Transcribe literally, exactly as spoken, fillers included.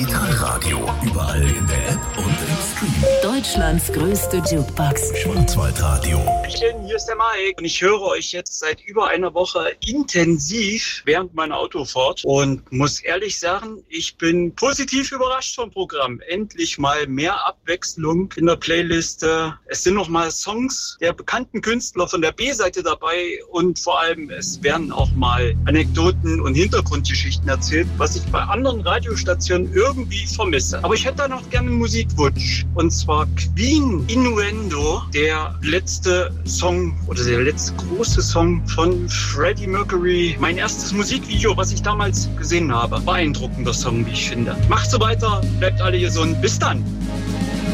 Digitalradio, überall in der App und im Stream. Deutschlands größte Jukebox. Schwarzwaldradio. Hier ist der Mike und ich höre euch jetzt seit über einer Woche intensiv während meiner Autofahrt und muss ehrlich sagen, ich bin positiv überrascht vom Programm. Endlich mal mehr Abwechslung in der Playliste. Es sind noch mal Songs der bekannten Künstler von der B-Seite dabei und vor allem es werden auch mal Anekdoten und Hintergrundgeschichten erzählt, was ich bei anderen Radiostationen irgendwie vermisse. Aber ich hätte da noch gerne einen Musikwunsch und zwar Queen Innuendo, der letzte Song oder der letzte große Song von Freddie Mercury. Mein erstes Musikvideo, was ich damals gesehen habe. Beeindruckender Song, wie ich finde. Macht so weiter, bleibt alle gesund. Bis dann.